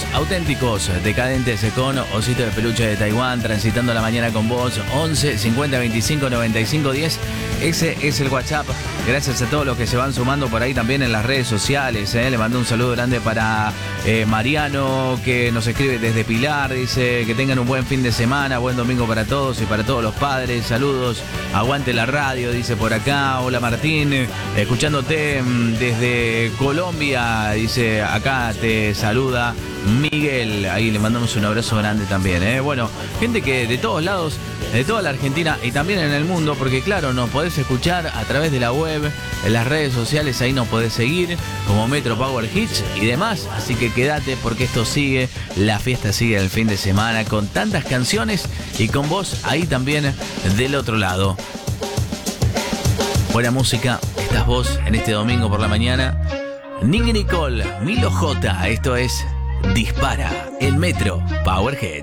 Los Auténticos Decadentes con Osito de Peluche de Taiwán, transitando la mañana con vos. 11 50 25 95 10. Ese es el WhatsApp. Gracias a todos los que se van sumando por ahí también en las redes sociales. Le mando un saludo grande para Mariano, que nos escribe desde Pilar. Dice que tengan un buen fin de semana, buen domingo para todos y para todos los padres. Saludos, aguante la radio, dice por acá. Hola Martín, escuchándote desde Colombia. Dice acá te saluda Miguel. Ahí le mandamos un abrazo grande también. Bueno, gente que de todos lados, de toda la Argentina y también en el mundo, porque claro, nos podés escuchar a través de la web, en las redes sociales, ahí nos podés seguir como Metro Power Hits y demás. Así que quédate porque esto sigue, la fiesta sigue el fin de semana con tantas canciones y con vos ahí también del otro lado. Buena música, estás vos en este domingo por la mañana. Nicky Nicole, Milo J, esto es Dispara, el Metro Power Hits.